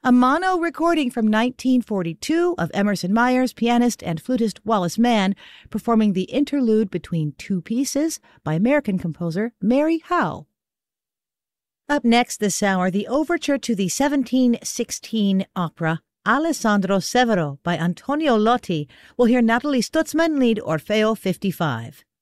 a mono recording from 1942 of Emerson Myers, pianist and flutist Wallace Mann, performing the interlude between two pieces by American composer Mary Howe. Up next this hour, the overture to the 1716 opera Alessandro Severo by Antonio Lotti. We'll hear Natalie Stutzman lead Orfeo 55.